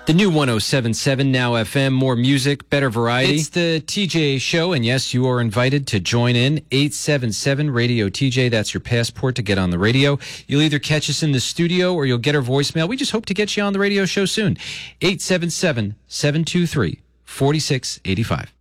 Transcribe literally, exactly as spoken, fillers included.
The new one oh seven point seven Now F M, more music, better variety. It's the T J Show, and yes, you are invited to join in. eight seven seven radio T J, that's your passport to get on the radio. You'll either catch us in the studio or you'll get our voicemail. We just hope to get you on the radio show soon. eight seven seven, seven two three, four six eight five.